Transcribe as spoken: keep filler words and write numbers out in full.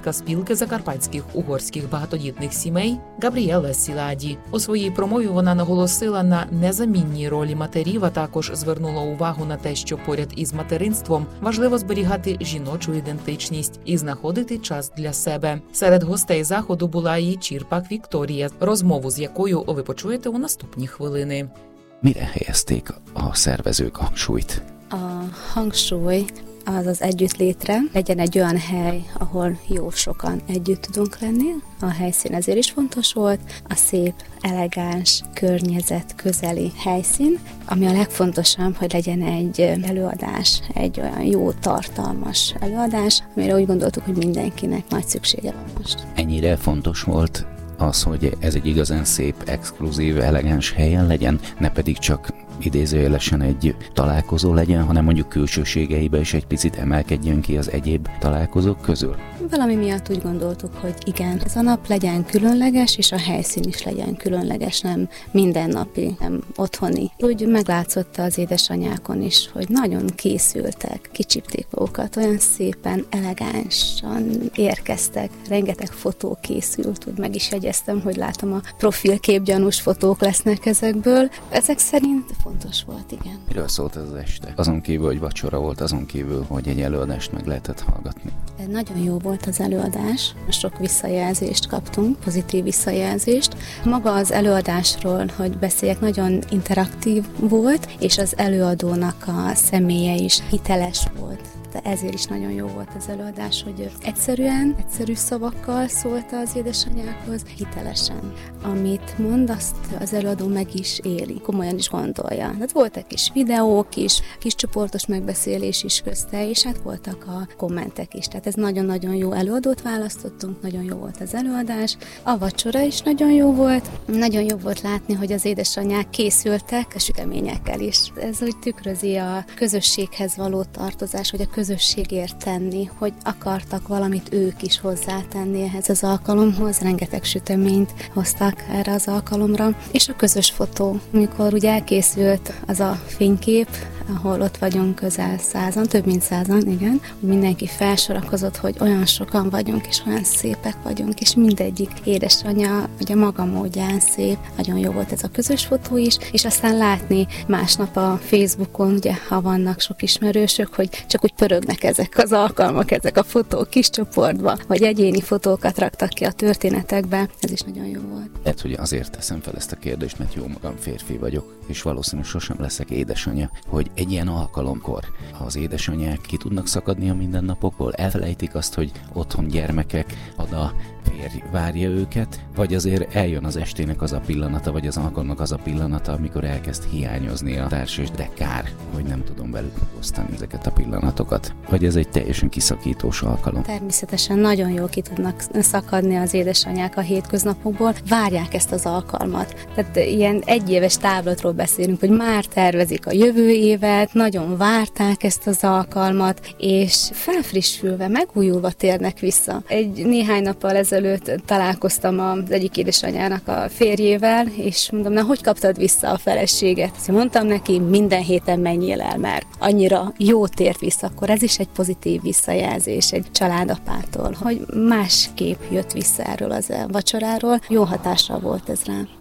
керівництва спілки закарпатських угорських багатодітних сімей Габріеле Сіладі. У своїй промові вона наголосила на незамінній ролі матерів, а також звернула увагу на те, що поряд із материнством важливо зберігати жіночу ідентичність і знаходити час для себе. Серед гостей заходу була і Csirpak Вікторія, розмову з якою ви почуєте у наступні хвилини. Mire helyezték a szervezők a hangsúlyt? A hangsúly az az együttlétre, legyen egy olyan hely, ahol jó sokan együtt tudunk lenni. A helyszín ezért is fontos volt, a szép, elegáns, környezet közeli helyszín, ami a legfontosabb, hogy legyen egy előadás, egy olyan jó, tartalmas előadás, amire úgy gondoltuk, hogy mindenkinek nagy szüksége van most. Ennyire fontos volt az, hogy ez egy igazán szép, exkluzív, elegáns helyen legyen, ne pedig csak idézőjelesen egy találkozó legyen, hanem mondjuk külsőségeibe is egy picit emelkedjön ki az egyéb találkozók közül? Valami miatt úgy gondoltuk, hogy igen, ez a nap legyen különleges, és a helyszín is legyen különleges, nem mindennapi, nem otthoni. Úgy meglátszott az édesanyákon is, hogy nagyon készültek, kicsipték magukat, olyan szépen, elegánsan érkeztek, rengeteg fotó készült, úgy meg is jegyeztem, hogy látom a profilképgyanús fotók lesznek ezekből. Ezek szerint fontos volt, igen. Miről szólt ez az este? Azon kívül, hogy vacsora volt, azon kívül, hogy egy előadást meg lehetett hallgatni. Nagyon jó volt az előadás, sok visszajelzést kaptunk, pozitív visszajelzést. Maga az előadásról, hogy beszéljek, nagyon interaktív volt, és az előadónak a személye is hiteles volt. De ezért is nagyon jó volt az előadás, hogy egyszerűen, egyszerű szavakkal szólt az édesanyákhoz, hitelesen. Amit mond, azt az előadó meg is éli, komolyan is gondolja. Tehát voltak kis videók is, kis csoportos megbeszélés is közte, és hát voltak a kommentek is. Tehát ez nagyon-nagyon jó előadót választottunk, nagyon jó volt az előadás. A vacsora is nagyon jó volt. Nagyon jó volt látni, hogy az édesanyák készültek a süteményekkel is. Ez úgy tükrözi a közösséghez való tartozás, hogy a közösségért tenni, hogy akartak valamit ők is hozzátenni ehhez az alkalomhoz, rengeteg süteményt hoztak erre az alkalomra, és a közös fotó, amikor ugye elkészült az a fénykép, ahol ott vagyunk közel százan, több mint százan, igen, mindenki felsorakozott, hogy olyan sokan vagyunk, és olyan szépek vagyunk, és mindegyik édesanyja, ugye maga módján szép, nagyon jó volt ez a közös fotó is, és aztán látni másnap a Facebookon, ugye, ha vannak sok ismerősök, hogy csak úgy pörögnek ezek az alkalmak, ezek a fotók kis csoportba, vagy egyéni fotókat raktak ki a történetekbe, ez is nagyon jó volt. Lehet, hogy azért teszem fel ezt a kérdést, mert jó magam férfi vagyok, és valószínűleg sosem leszek édesanyja, hogy egy ilyen alkalomkor az édesanyák ki tudnak szakadni a mindennapokból, elfelejtik azt, hogy otthon gyermekek, oda férj várja őket, vagy azért eljön az estének az a pillanata, vagy az alkalomnak az a pillanata, amikor elkezd hiányozni a társas, de kár, hogy nem tudom velük megosztani ezeket a pillanatokat. Vagy ez egy teljesen kiszakítós alkalom. Természetesen nagyon jól ki tudnak szakadni az édesanyák a hétköznapokból, várják ezt az alkalmat. Tehát ilyen egyéves távlatról beszélünk, hogy már tervezik a jövő évet, nagyon várták ezt az alkalmat, és felfrissülve, megújulva térnek vissza. Egy néhány nappal ezelőtt találkoztam az egyik édesanyának a férjével, és mondom, na, hogy kaptad vissza a feleséget? Azt mondtam neki, minden héten menjél el, mert annyira jó tért vissza, akkor ez is egy pozitív visszajelzés egy családapától, hogy másképp jött vissza erről az vacsoráról. Jó hatással volt ez rá.